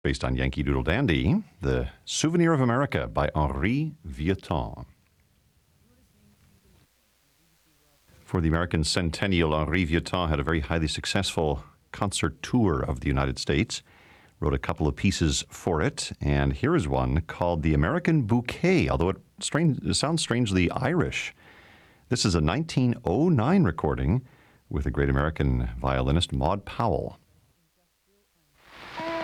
based on Yankee Doodle Dandy, The Souvenir of America by Henri Vieuxtemps. For the American centennial, Henri Vieuxtemps had a very highly successful concert tour of the United States, wrote a couple of pieces for it, and here is one called The American Bouquet, although it sounds strangely Irish. This is a 1909 recording with the great American violinist Maud Powell.